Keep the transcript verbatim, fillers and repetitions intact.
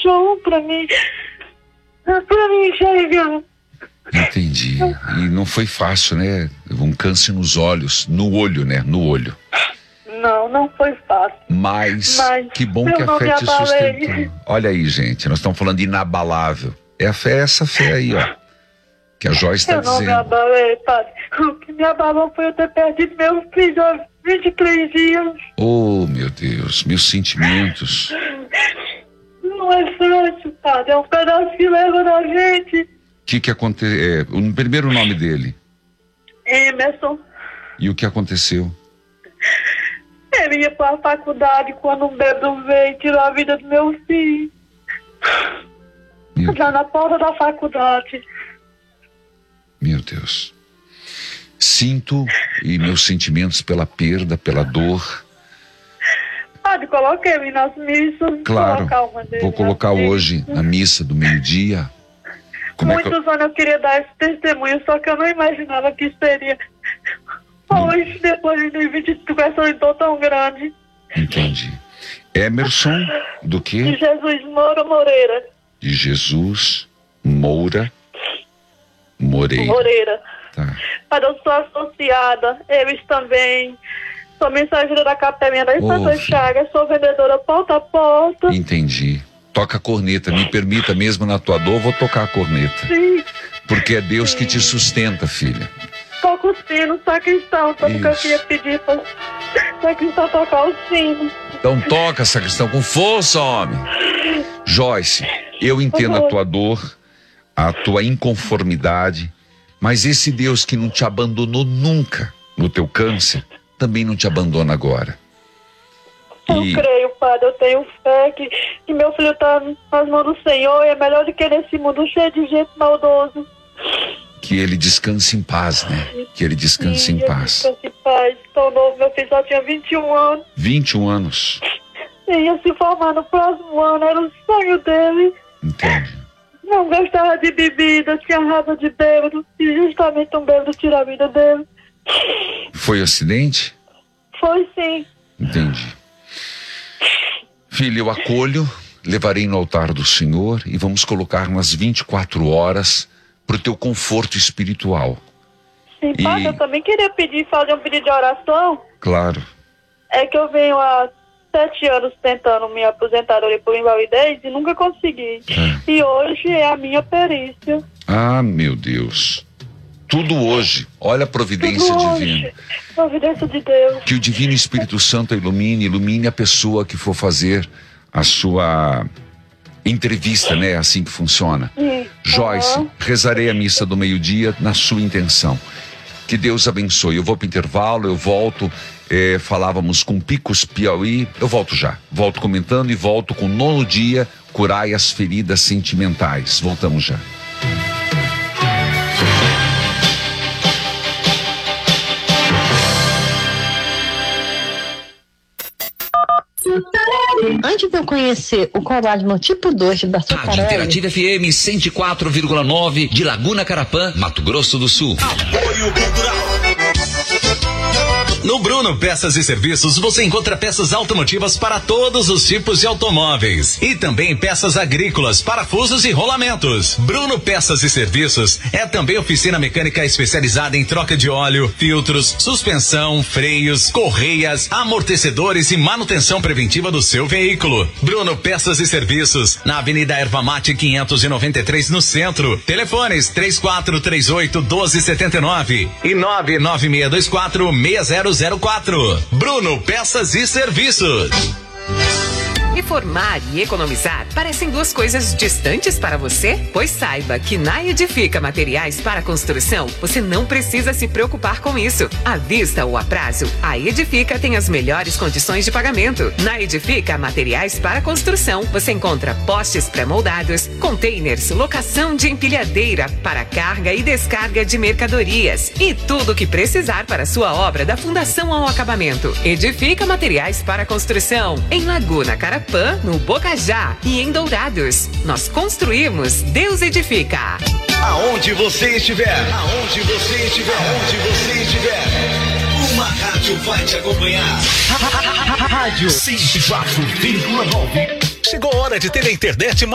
show pra mim, pra mim enxergar. Entendi. E não foi fácil, né? Um câncer nos olhos, no olho, né? No olho. Não, não foi fácil. Mas, Mas que bom eu que a não fé me te abalei. sustentou. Olha aí, gente, nós estamos falando de inabalável. É a fé, essa fé aí, ó. Que a Joyce está Eu não me dizendo. abalei, padre. O que me abalou foi eu ter perdido meu filho há vinte e três dias. Oh, meu Deus, meus sentimentos. Não é fácil, padre. É um pedaço que leva na gente. O que que aconteceu? É, o primeiro nome dele. Emerson. E o que aconteceu? Ele ia para a faculdade quando um bêbado veio tirar a vida do meu filho. Meu, Já na porta da faculdade. meu Deus. Sinto e meus sentimentos pela perda, pela dor. Padre, coloquei ele nas missas. Claro, colocar uma dele vou colocar nas hoje missas. na missa do meio-dia. Como é que eu... Muitos anos eu queria dar esse testemunho, só que eu não imaginava que seria hoje, depois de dois mil e vinte, com essa dor tão grande. Entendi. Emerson, do De quê? Jesus Moura Moreira. De Jesus Moura Moreira. Moreira. Tá. Padre, eu sou associada, eles também. Sou mensageira da Capelinha da Estação Ô, Chagas, sou vendedora porta a porta. Entendi. Toca a corneta, me permita, mesmo na tua dor, vou tocar a corneta. Sim, Porque é Deus Sim. que te sustenta, filha. toco o sino, sacristão, tudo que eu Isso. queria pedir para sacristão tocar o sino. Então toca, sacristão, com força, homem. Joyce, eu entendo a tua dor, a tua inconformidade, mas esse Deus que não te abandonou nunca no teu câncer, também não te abandona agora. Eu E creio, Padre, eu tenho fé que, que meu filho está nas mãos do Senhor e é melhor do que nesse mundo cheio de gente maldoso. que ele descanse em paz, né? Que ele descanse Sim, em eu paz. descanso em paz. Tão novo, meu filho só tinha vinte e um anos. vinte e um anos, Ele ia se formar no próximo ano, era o sonho dele. entende? Não gostava de bebida, tinha raiva de bêbado, e justamente um bêbado tirou a vida dele. Foi acidente? Foi sim. Entendi. Filho, eu acolho, levarei no altar do Senhor e vamos colocar umas vinte e quatro horas para o teu conforto espiritual. Sim, E- Padre, eu também queria pedir, fazer um pedido de oração. Claro. É que eu venho há sete anos tentando me aposentar por invalidez e nunca consegui. É. E hoje é a minha perícia. Ah, meu Deus. Tudo hoje. Olha a providência Tudo divina. hoje. Providência de Deus. Que o Divino Espírito Santo ilumine, ilumine a pessoa que for fazer a sua entrevista, né? É assim que funciona. Sim. Joyce, Aham. rezarei a missa do meio-dia na sua intenção. Que Deus abençoe. Eu vou para o intervalo, eu volto. eh, falávamos com Picos Piauí. Eu volto já. Volto comentando e volto com o nono dia, curai as feridas sentimentais. Voltamos já. Antes de eu conhecer o colágeno tipo dois da Rádio Sucarelli, Interativa F M cento e quatro vírgula nove de Laguna Carapã, Mato Grosso do Sul. Apoio Cultural. No Bruno Peças e Serviços você encontra peças automotivas para todos os tipos de automóveis e também peças agrícolas, parafusos e rolamentos. Bruno Peças e Serviços é também oficina mecânica especializada em troca de óleo, filtros, suspensão, freios, correias, amortecedores e manutenção preventiva do seu veículo. Bruno Peças e Serviços, na Avenida Erva Mate quinhentos e noventa e três no centro. Telefones três quatro três oito um dois sete nove e nove nove seis dois quatro seis zero zero quatro. Bruno Peças e Serviços. Reformar e economizar parecem duas coisas distantes para você? Pois saiba que na Edifica Materiais para Construção você não precisa se preocupar com isso. À vista ou a prazo, a Edifica tem as melhores condições de pagamento. Na Edifica Materiais para Construção você encontra postes pré-moldados, containers, locação de empilhadeira para carga e descarga de mercadorias e tudo o que precisar para sua obra da fundação ao acabamento. Edifica Materiais para Construção em Laguna Carapã, no Bocajá e em Dourados. Nós construímos, Deus edifica. Aonde você estiver, aonde você estiver, aonde você estiver, uma rádio vai te acompanhar. Rádio cento e quatro vírgula nove. Chegou a hora de ter a internet